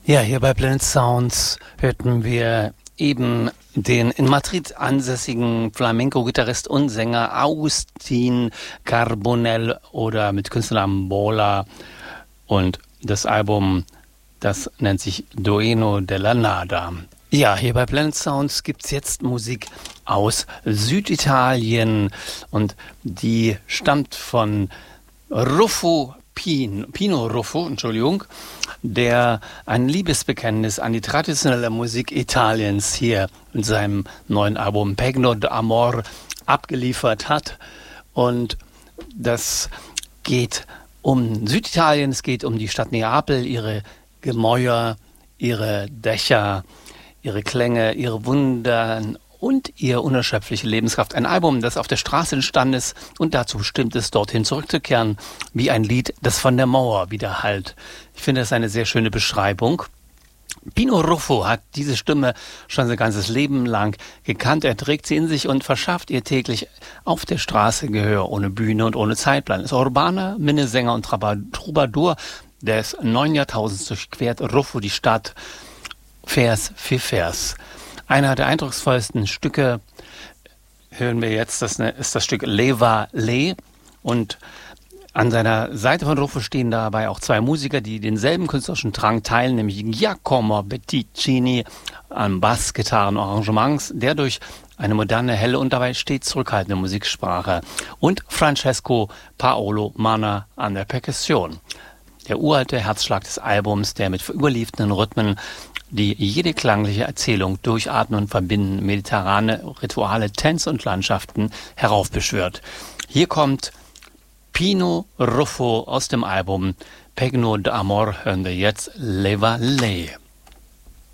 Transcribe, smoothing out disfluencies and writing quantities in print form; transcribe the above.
Ja, hier bei Planet Sounds hörten wir eben den in Madrid ansässigen Flamenco-Gitarrist und Sänger Agustín Carbonell oder mit Künstlernamen Bola. Und das Album, das nennt sich Dueño de la Nada. Ja, hier bei Planet Sounds gibt's jetzt Musik aus Süditalien und die stammt von Pino Ruffo, der ein Liebesbekenntnis an die traditionelle Musik Italiens hier in seinem neuen Album Pegno d'Amor abgeliefert hat. Und das geht um Süditalien, es geht um die Stadt Neapel, ihre Gemäuer, ihre Dächer, ihre Klänge, ihre Wunder und ihre unerschöpfliche Lebenskraft. Ein Album, das auf der Straße entstanden ist und dazu bestimmt ist, dorthin zurückzukehren, wie ein Lied, das von der Mauer widerhallt. Ich finde das eine sehr schöne Beschreibung. Pino Ruffo hat diese Stimme schon sein ganzes Leben lang gekannt. Er trägt sie in sich und verschafft ihr täglich auf der Straße Gehör, ohne Bühne und ohne Zeitplan. Er ist urbaner Minnesänger und Troubadour des 9. Jahrtausends durchquert Ruffo die Stadt Vers für Vers. Einer der eindrucksvollsten Stücke hören wir jetzt, das ist das Stück Leva Le, und an seiner Seite von Ruffo stehen dabei auch zwei Musiker, die denselben künstlerischen Drang teilen, nämlich Giacomo Betticini an Bass, Gitarren und Arrangements, der durch eine moderne, helle und dabei stets zurückhaltende Musiksprache, und Francesco Paolo Manna an der Perkussion. Der uralte Herzschlag des Albums, der mit überlieferten Rhythmen die jede klangliche Erzählung durchatmen und verbinden, mediterrane Rituale, Tänze und Landschaften heraufbeschwört. Hier kommt Pino Ruffo aus dem Album Pegno d'Amor, hören wir jetzt Leva Le.